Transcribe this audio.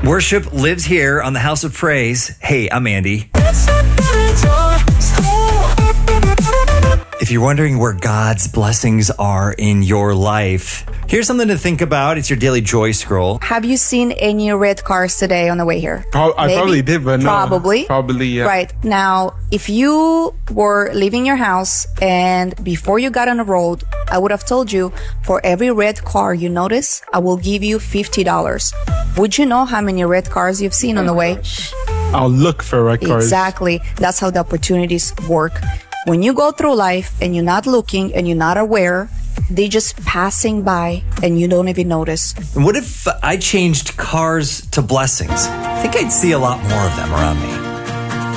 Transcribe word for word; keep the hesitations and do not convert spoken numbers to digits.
Worship lives here on the House of Praise. Hey, I'm Andy. If you're wondering where God's blessings are in your life, here's something to think about. It's your daily joy scroll. Have you seen any red cars today on the way here? Pro- I Maybe? probably did, but no. Probably. Probably, yeah. Right. Now, if you were leaving your house and before you got on the road, I would have told you for every red car you notice, I will give you fifty dollars. Would you know how many red cars you've seen on the way? I'll look for red cars. Exactly. That's how the opportunities work. When you go through life and you're not looking and you're not aware, they're just passing by and you don't even notice. And what if I changed cars to blessings? I think I'd see a lot more of them around me.